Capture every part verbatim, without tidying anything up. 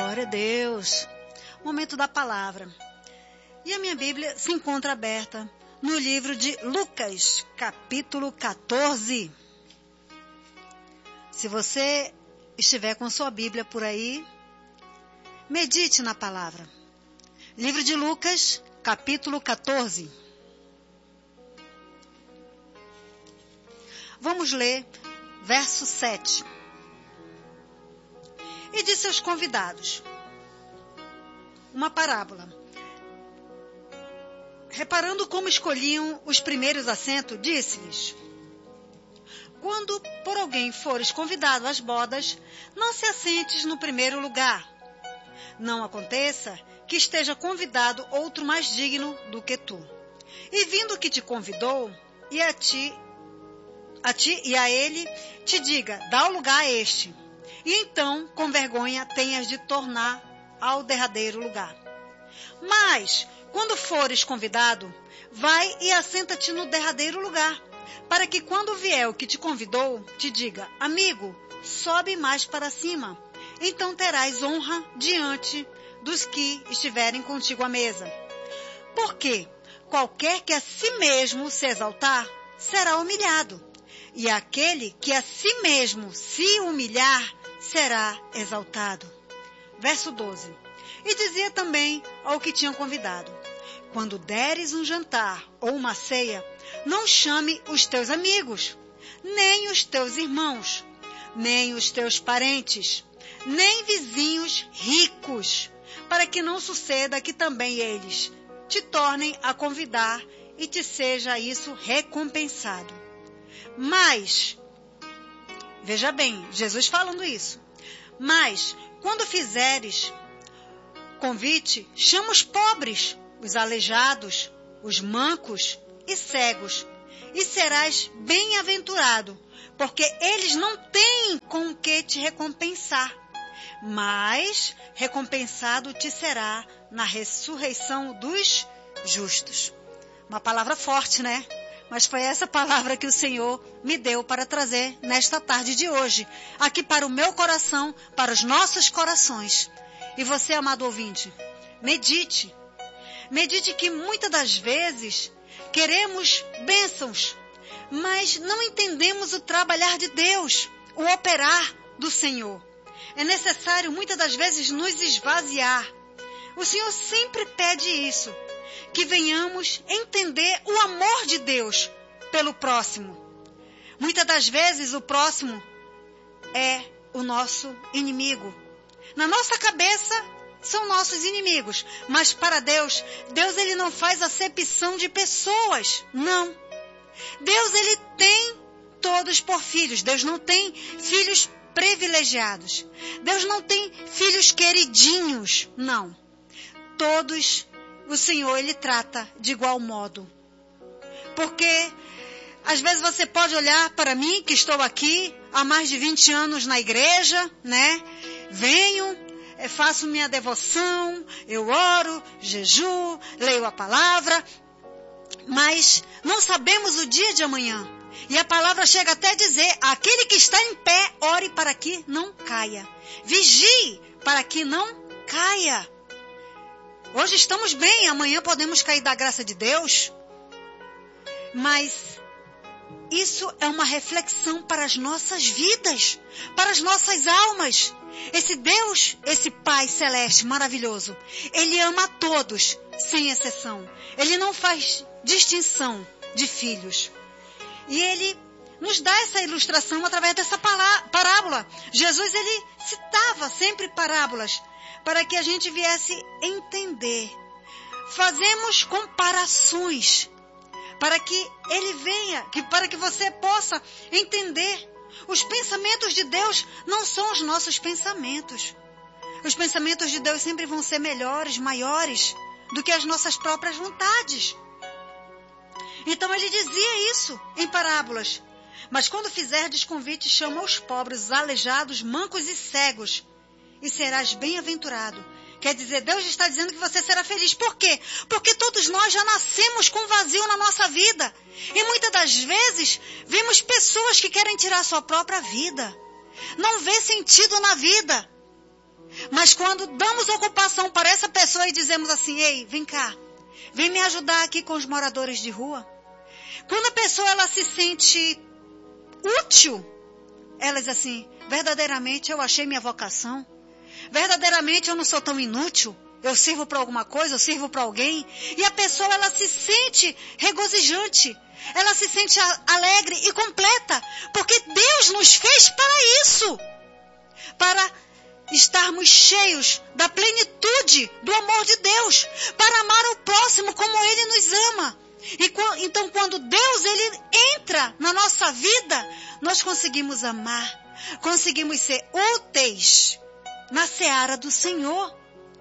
Glória a Deus. Momento da palavra. E a minha Bíblia se encontra aberta no livro de Lucas, capítulo quatorze. Se você estiver com sua Bíblia por aí, medite na palavra. Livro de Lucas, capítulo quatorze. Vamos ler verso sete. E disse aos convidados uma parábola. Reparando como escolhiam os primeiros assentos, disse-lhes: quando por alguém fores convidado às bodas, não se assentes no primeiro lugar. Não aconteça que esteja convidado outro mais digno do que tu. E vindo que te convidou, e a ti, a ti e a ele, te diga, dá o lugar a este. E então, com vergonha, tenhas de tornar ao derradeiro lugar. Mas, quando fores convidado, vai e assenta-te no derradeiro lugar, para que quando vier o que te convidou, te diga, amigo, sobe mais para cima. Então terás honra diante dos que estiverem contigo à mesa. Porque qualquer que a si mesmo se exaltar, será humilhado. E aquele que a si mesmo se humilhar, será exaltado. Verso doze. E dizia também ao que tinham convidado: quando deres um jantar ou uma ceia, não chame os teus amigos, nem os teus irmãos, nem os teus parentes, nem vizinhos ricos, para que não suceda que também eles te tornem a convidar e te seja isso recompensado. Mas, veja bem, Jesus falando isso, mas quando fizeres convite, chama os pobres, os aleijados, os mancos e cegos, e serás bem-aventurado, porque eles não têm com que te recompensar, mas recompensado te será na ressurreição dos justos. Uma palavra forte, né? Mas foi essa palavra que o Senhor me deu para trazer nesta tarde de hoje, aqui para o meu coração, para os nossos corações. E você, amado ouvinte, medite. Medite que muitas das vezes queremos bênçãos, mas não entendemos o trabalhar de Deus, o operar do Senhor. É necessário muitas das vezes nos esvaziar. O Senhor sempre pede isso, que venhamos entender o amor de Deus pelo próximo. Muitas das vezes o próximo é o nosso inimigo. Na nossa cabeça são nossos inimigos, mas para Deus, Deus ele não faz acepção de pessoas, não. Deus ele tem todos por filhos, Deus não tem filhos privilegiados, Deus não tem filhos queridinhos, não. Todos o Senhor ele trata de igual modo, porque às vezes você pode olhar para mim, que estou aqui há mais de vinte anos na igreja, né? Venho, faço minha devoção, eu oro, jejuo, leio a palavra, mas não sabemos o dia de amanhã. E a palavra chega até a dizer, aquele que está em pé, ore para que não caia. Vigie para que não caia. Hoje estamos bem, amanhã podemos cair da graça de Deus. Mas isso é uma reflexão para as nossas vidas, para as nossas almas. Esse Deus, esse Pai Celeste maravilhoso, Ele ama a todos, sem exceção. Ele não faz distinção de filhos. E Ele nos dá essa ilustração através dessa parábola. Jesus, Ele citava sempre parábolas para que a gente viesse entender. Fazemos comparações para que Ele venha, que, para que você possa entender. Os pensamentos de Deus não são os nossos pensamentos. Os pensamentos de Deus sempre vão ser melhores, maiores do que as nossas próprias vontades. Então ele dizia isso em parábolas. Mas quando fizerdes convite, chama os pobres, os aleijados, mancos e cegos, e serás bem-aventurado. Quer dizer, Deus está dizendo que você será feliz. Por quê? Porque todos nós já nascemos com vazio na nossa vida. E muitas das vezes, vemos pessoas que querem tirar sua própria vida. Não vê sentido na vida. Mas quando damos ocupação para essa pessoa e dizemos assim, ei, vem cá, vem me ajudar aqui com os moradores de rua. Quando a pessoa ela se sente útil, ela diz assim, verdadeiramente eu achei minha vocação. Verdadeiramente eu não sou tão inútil. Eu sirvo para alguma coisa, eu sirvo para alguém. E a pessoa ela se sente regozijante. Ela se sente alegre e completa. Porque Deus nos fez para isso. Para estarmos cheios da plenitude do amor de Deus. Para amar o próximo como Ele nos ama. E, então quando Deus ele entra na nossa vida, nós conseguimos amar. Conseguimos ser úteis na seara do Senhor.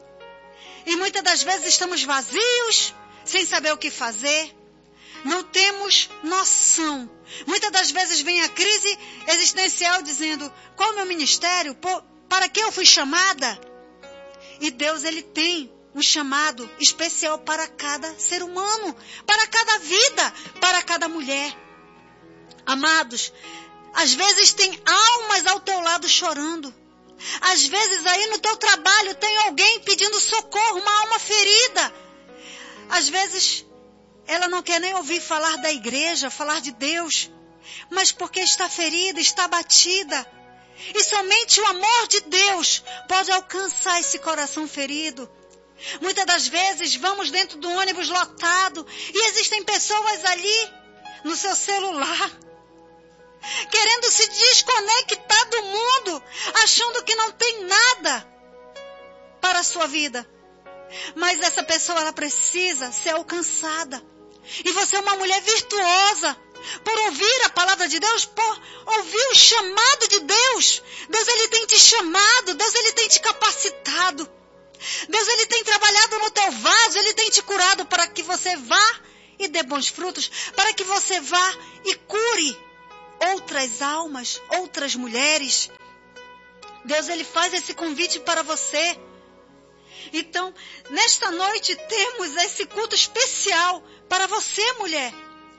E muitas das vezes estamos vazios, sem saber o que fazer. Não temos noção. Muitas das vezes vem a crise existencial dizendo, qual é o meu ministério? Para que eu fui chamada? E Deus ele tem um chamado especial para cada ser humano, para cada vida, para cada mulher. Amados, às vezes tem almas ao teu lado chorando. Às vezes aí no teu trabalho tem alguém pedindo socorro, uma alma ferida. Às vezes ela não quer nem ouvir falar da igreja, falar de Deus, mas porque está ferida, está abatida. E somente o amor de Deus pode alcançar esse coração ferido. Muitas das vezes vamos dentro do ônibus lotado e existem pessoas ali no seu celular, querendo se desconectar do mundo, achando que não tem nada para a sua vida. Mas essa pessoa ela precisa ser alcançada. E você é uma mulher virtuosa, por ouvir a palavra de Deus, por ouvir o chamado de Deus. Deus ele tem te chamado, Deus ele tem te capacitado. Deus ele tem trabalhado no teu vaso, ele tem te curado para que você vá e dê bons frutos, para que você vá e cure outras almas, outras mulheres. Deus ele faz esse convite para você. Então, nesta noite temos esse culto especial para você, mulher,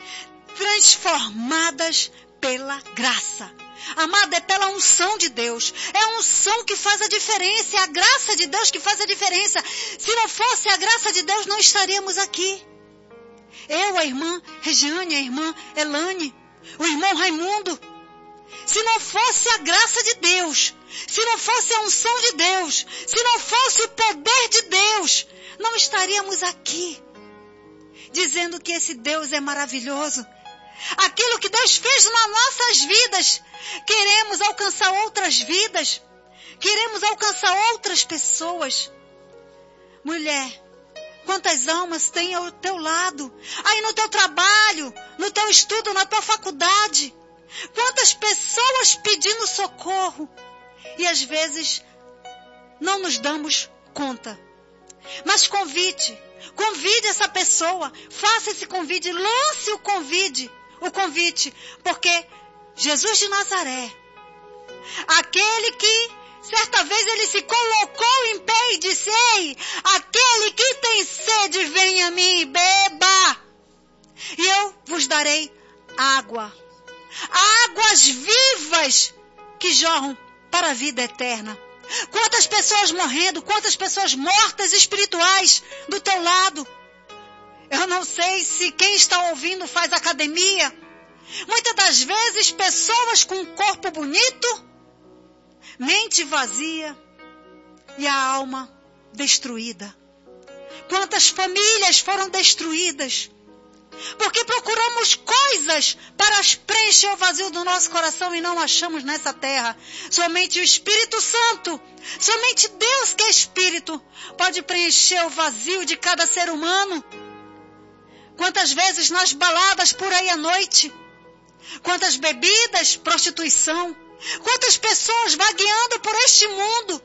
transformadas pela graça. Amada, é pela unção de Deus. É a unção que faz a diferença. É a graça de Deus que faz a diferença. Se não fosse a graça de Deus, não estaríamos aqui. Eu, a irmã Regiane, a irmã Elane, o irmão Raimundo. Se não fosse a graça de Deus, se não fosse a unção de Deus, se não fosse o poder de Deus, não estaríamos aqui, dizendo que esse Deus é maravilhoso. Aquilo que Deus fez nas nossas vidas, queremos alcançar outras vidas, queremos alcançar outras pessoas. Mulher, quantas almas tem ao teu lado, aí no teu trabalho, no teu estudo, na tua faculdade, quantas pessoas pedindo socorro, e às vezes não nos damos conta. Mas convide, convide essa pessoa, faça esse convite, lance o convite, o convite, porque Jesus de Nazaré, aquele que certa vez ele se colocou em pé e disse, ei, aquele que tem sede, venha a mim e beba, e eu vos darei água, águas vivas que jorram para a vida eterna. Quantas pessoas morrendo, quantas pessoas mortas espirituais do teu lado. Eu não sei se quem está ouvindo faz academia. Muitas das vezes pessoas com um corpo bonito, mente vazia e a alma destruída. Quantas famílias foram destruídas porque procuramos coisas para preencher o vazio do nosso coração e não achamos nessa terra. Somente o Espírito Santo, somente Deus que é Espírito, pode preencher o vazio de cada ser humano. Quantas vezes nas baladas por aí à noite, quantas bebidas, prostituição, quantas pessoas vagueando por este mundo.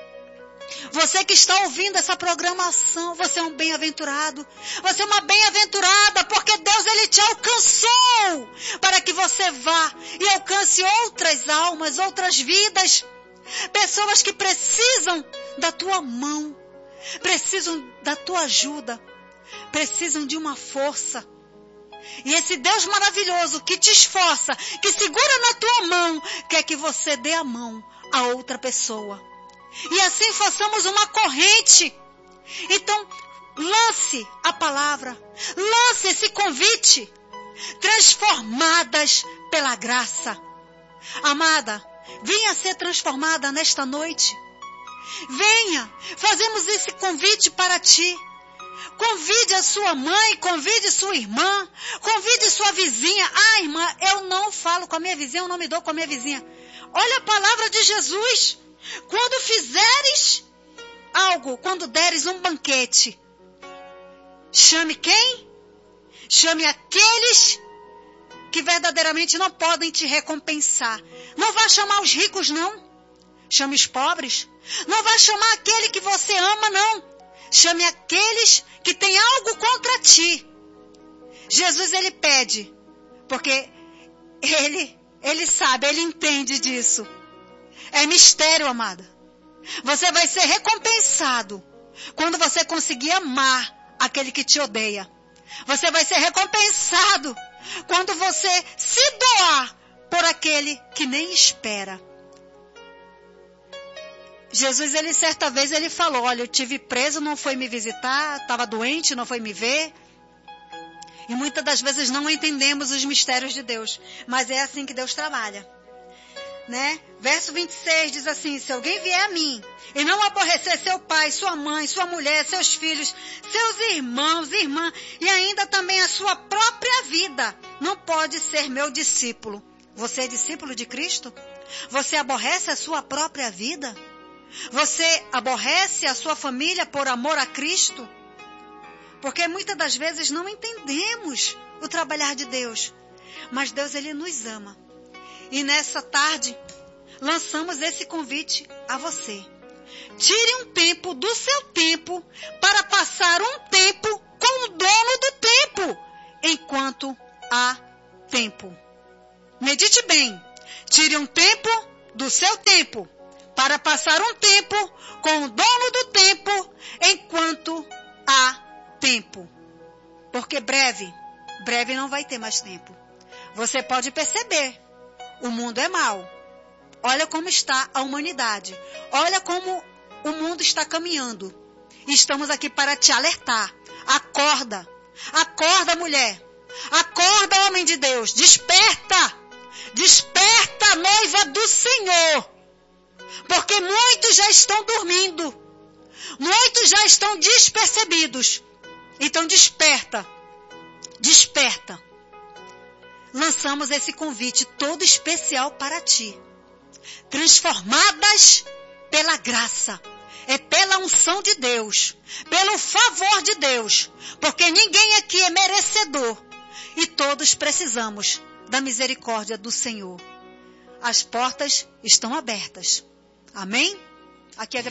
Você que está ouvindo essa programação, você é um bem-aventurado. Você é uma bem-aventurada, porque Deus ele te alcançou para que você vá e alcance outras almas, outras vidas. Pessoas que precisam da tua mão, precisam da tua ajuda, precisam de uma força. E esse Deus maravilhoso que te esforça, que segura na tua mão, quer que você dê a mão a outra pessoa. e assim façamos uma corrente. Então, lance a palavra, lance esse convite, transformadas pela graça. Amada, venha ser transformada nesta noite. Venha, fazemos esse convite para ti. Convide a sua mãe, convide sua irmã, convide sua vizinha. Ah, irmã, eu não falo com a minha vizinha, eu não me dou com a minha vizinha. Olha a palavra de Jesus. Quando fizeres algo, quando deres um banquete, chame quem? Chame aqueles que verdadeiramente não podem te recompensar. Não vá chamar os ricos, não. Chame os pobres. Não vá chamar aquele que você ama, não. Chame aqueles que têm algo contra ti. Jesus, ele pede, porque ele, ele sabe, ele entende disso. É mistério, amada. Você vai ser recompensado quando você conseguir amar aquele que te odeia. Você vai ser recompensado quando você se doar por aquele que nem espera. Jesus, ele certa vez, ele falou, olha, eu tive preso, não foi me visitar, estava doente, não foi me ver. E muitas das vezes não entendemos os mistérios de Deus, mas é assim que Deus trabalha. Né? Verso vinte e seis diz assim, se alguém vier a mim e não aborrecer seu pai, sua mãe, sua mulher, seus filhos, seus irmãos, irmã, e ainda também a sua própria vida, não pode ser meu discípulo. Você é discípulo de Cristo? Você aborrece a sua própria vida? Você aborrece a sua família por amor a Cristo? Porque muitas das vezes não entendemos o trabalhar de Deus. Mas Deus, ele nos ama. E nessa tarde, lançamos esse convite a você. Tire um tempo do seu tempo para passar um tempo com o dono do tempo, enquanto há tempo. Medite bem. Tire um tempo do seu tempo para passar um tempo com o dono do tempo, enquanto há tempo. Porque breve, breve não vai ter mais tempo. Você pode perceber, o mundo é mau. Olha como está a humanidade. Olha como o mundo está caminhando. Estamos aqui para te alertar. Acorda. Acorda, mulher. Acorda, homem de Deus. Desperta. Desperta, noiva do Senhor. Porque muitos já estão dormindo. Muitos já estão despercebidos. Então desperta. Desperta. Lançamos esse convite todo especial para ti. Transformadas pela graça. É pela unção de Deus. Pelo favor de Deus. Porque ninguém aqui é merecedor. E todos precisamos da misericórdia do Senhor. As portas estão abertas. Amém? Aqui